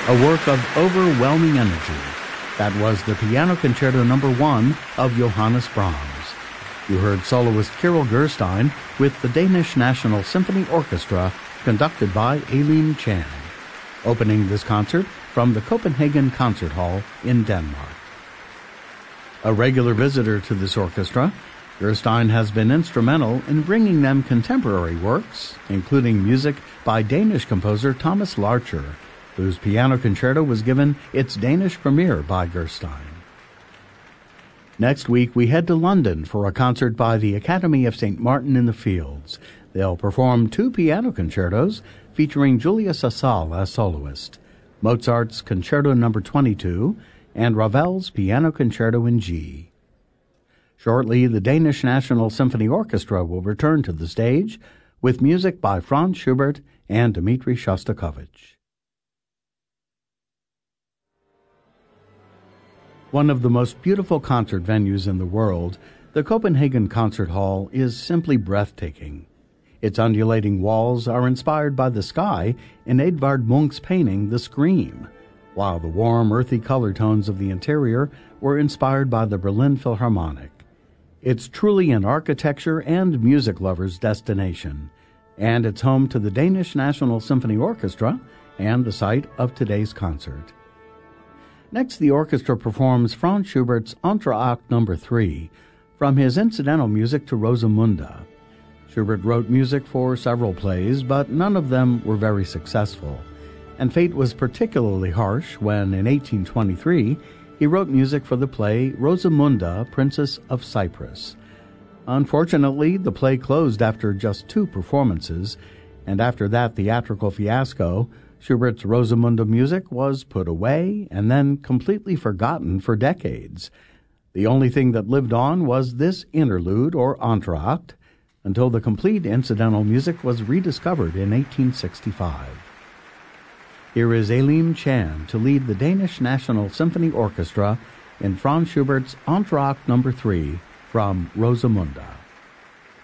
a work of overwhelming energy. That was the Piano Concerto No. 1 of Johannes Brahms. You heard soloist Kirill Gerstein with the Danish National Symphony Orchestra, conducted by Aline Chan, opening this concert from the Copenhagen Concert Hall in Denmark. A regular visitor to this orchestra, Gerstein has been instrumental in bringing them contemporary works, including music by Danish composer Thomas Larcher, whose piano concerto was given its Danish premiere by Gerstein. Next week, we head to London for a concert by the Academy of St. Martin in the Fields. They'll perform 2 piano concertos featuring Julia Sassal as soloist, Mozart's Concerto No. 22 and Ravel's Piano Concerto in G. Shortly, the Danish National Symphony Orchestra will return to the stage with music by Franz Schubert and Dmitri Shostakovich. One of the most beautiful concert venues in the world, the Copenhagen Concert Hall is simply breathtaking. Its undulating walls are inspired by the sky in Edvard Munch's painting The Scream, while the warm, earthy color tones of the interior were inspired by the Berlin Philharmonic. It's truly an architecture and music lover's destination, and it's home to the Danish National Symphony Orchestra and the site of today's concert. Next, the orchestra performs Franz Schubert's Entr'acte No. 3 from his incidental music to Rosamunde. Schubert wrote music for several plays, but none of them were very successful, and fate was particularly harsh when, in 1823, he wrote music for the play Rosamunde, Princess of Cyprus. Unfortunately, the play closed after just 2 performances, and after that theatrical fiasco, Schubert's Rosamunde music was put away and then completely forgotten for decades. The only thing that lived on was this interlude, or entr'acte, until the complete incidental music was rediscovered in 1865. Here is Aline Chan to lead the Danish National Symphony Orchestra in Franz Schubert's Entr'acte No. 3 from Rosamunde.